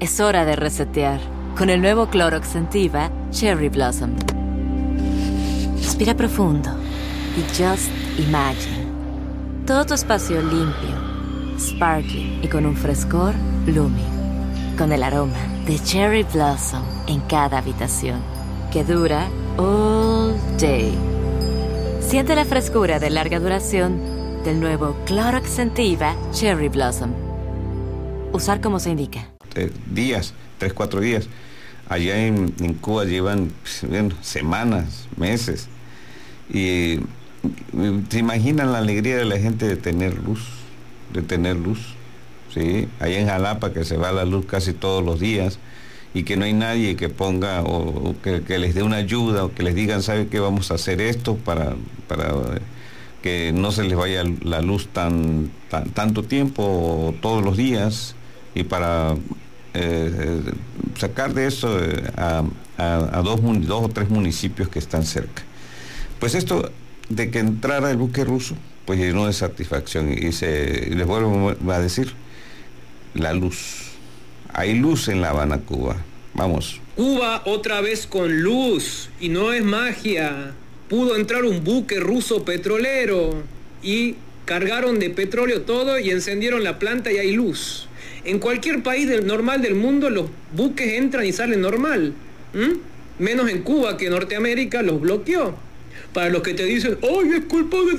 Es hora de resetear con el nuevo Clorox Scentiva Cherry Blossom. Respira profundo y just imagine. Todo tu espacio limpio, sparkling y con un frescor blooming. Con el aroma de Cherry Blossom en cada habitación, que dura all day. Siente la frescura de larga duración del nuevo Clorox Scentiva Cherry Blossom. Usar como se indica. Días, 3-4 días. Allá en Cuba llevan semanas, meses. Y se imaginan la alegría de la gente de tener luz, ¿sí? Allá en Jalapa, que se va la luz casi todos los días y que no hay nadie que ponga o que les dé una ayuda o que les digan, ¿sabe qué? Vamos a hacer esto para que no se les vaya la luz tanto tiempo o todos los días, y para sacar de eso a dos o tres municipios que están cerca. Pues esto de que entrara el buque ruso, pues llenó de satisfacción y les vuelvo a decir, la luz. Hay luz en La Habana, Cuba. Vamos. Cuba otra vez con luz, y no es magia. Pudo entrar un buque ruso petrolero y cargaron de petróleo todo y encendieron la planta y hay luz. En cualquier país normal del mundo los buques entran y salen normal. Menos en Cuba, que Norteamérica los bloqueó. Para los que te dicen, ¡ay, es culpa del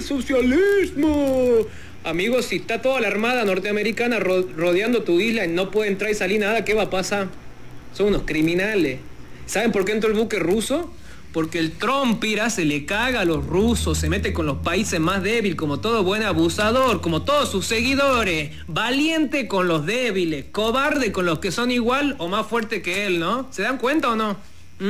socialismo! Amigos, si está toda la armada norteamericana rodeando tu isla y no puede entrar y salir nada, ¿qué va a pasar? Son unos criminales. ¿Saben por qué entró el buque ruso? Porque el Trump, se le caga a los rusos, se mete con los países más débiles, como todo buen abusador, como todos sus seguidores, valiente con los débiles, cobarde con los que son igual o más fuerte que él, ¿no? ¿Se dan cuenta o no?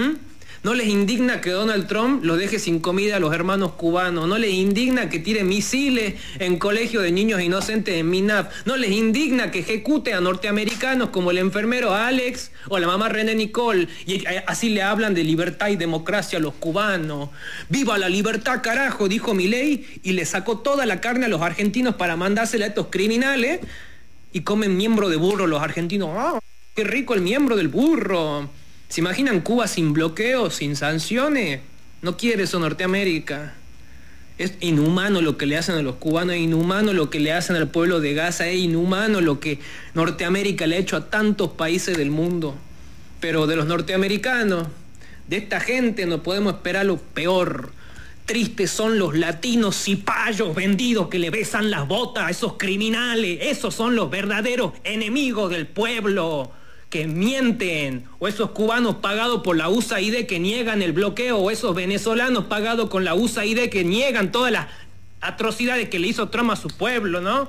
¿No les indigna que Donald Trump los deje sin comida a los hermanos cubanos? ¿No les indigna que tire misiles en colegios de niños inocentes en Minaf? ¿No les indigna que ejecute a norteamericanos como el enfermero Alex o la mamá René Nicole? Y así le hablan de libertad y democracia a los cubanos. ¡Viva la libertad, carajo!, dijo Milei, y le sacó toda la carne a los argentinos para mandársela a estos criminales, y comen miembro de burro los argentinos. ¡Ah, qué rico el miembro del burro! ¿Se imaginan Cuba sin bloqueo, sin sanciones? No quiere eso Norteamérica. Es inhumano lo que le hacen a los cubanos, es inhumano lo que le hacen al pueblo de Gaza, es inhumano lo que Norteamérica le ha hecho a tantos países del mundo. Pero de los norteamericanos, de esta gente, no podemos esperar lo peor. Tristes son los latinos cipayos vendidos que le besan las botas a esos criminales. Esos son los verdaderos enemigos del pueblo, que mienten, o esos cubanos pagados por la USAID que niegan el bloqueo, o esos venezolanos pagados con la USAID que niegan todas las atrocidades que le hizo Trump a su pueblo, ¿no?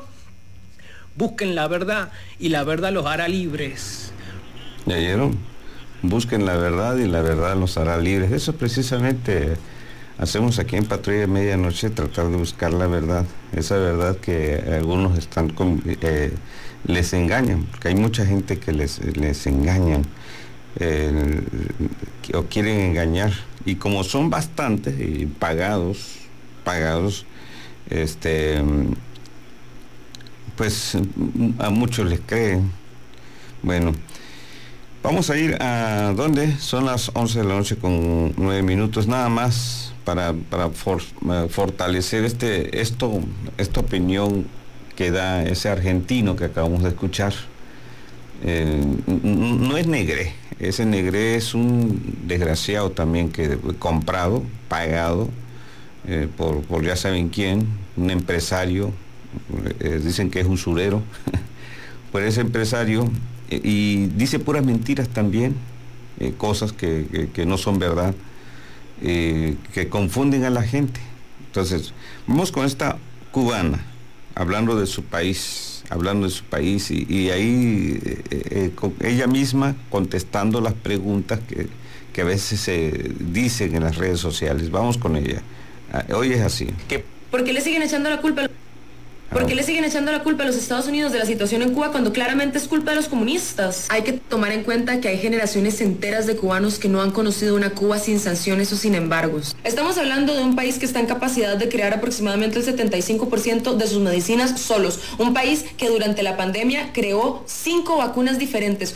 Busquen la verdad y la verdad los hará libres. ¿Ya oyeron? Busquen la verdad y la verdad los hará libres. Eso precisamente hacemos aquí en Patrulla de Medianoche, tratar de buscar la verdad, esa verdad que algunos están les engañan, porque hay mucha gente que les engañan o quieren engañar, y como son bastantes y pagados, pues a muchos les creen. Bueno, vamos a ir a ¿dónde? Son las 11 de la noche con 9 minutos, nada más para fortalecer esta opinión que da ese argentino que acabamos de escuchar. No es Negré, ese Negré es un desgraciado también, que comprado, pagado por ya saben quién, un empresario, dicen que es usurero, por ese empresario, y dice puras mentiras también, cosas que no son verdad, que confunden a la gente. Entonces, vamos con esta cubana, hablando de su país, y ahí ella misma contestando las preguntas que a veces se dicen en las redes sociales. Vamos con ella. Hoy es así. ¿Por qué le siguen echando la culpa? ¿Por qué le siguen echando la culpa a los Estados Unidos de la situación en Cuba cuando claramente es culpa de los comunistas? Hay que tomar en cuenta que hay generaciones enteras de cubanos que no han conocido una Cuba sin sanciones o sin embargos. Estamos hablando de un país que está en capacidad de crear aproximadamente el 75% de sus medicinas solos. Un país que durante la pandemia creó 5 vacunas diferentes.